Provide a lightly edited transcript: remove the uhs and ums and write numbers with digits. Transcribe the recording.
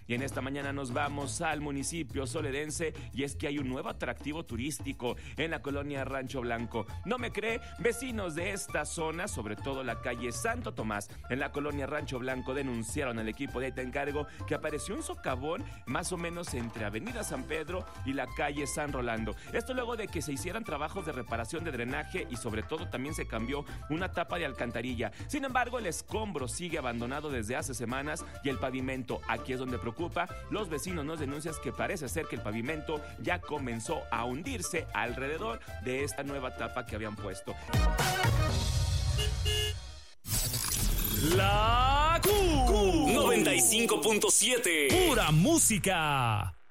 Y en esta mañana nos vamos al municipio soledense y es que hay un nuevo atractivo turístico en la colonia Rancho Blanco. ¿No me cree? Vecinos de esta zona, sobre todo la calle Santo Tomás, en la colonia Rancho Blanco, denunciaron al equipo de Te Encargo que apareció un socavón más o menos entre Avenida San Pedro y la calle San Rolando. Esto luego de que se hicieran trabajos de reparación de drenaje y sobre todo también se cambió una tapa de alcantarilla. Sin embargo, el escombro sigue abandonado desde hace semanas y el pavimento, aquí es donde preocupa. Los vecinos nos denuncian que parece ser que el pavimento ya comenzó a hundirse alrededor de esta nueva tapa que habían puesto. La Q 95.7 Pura música.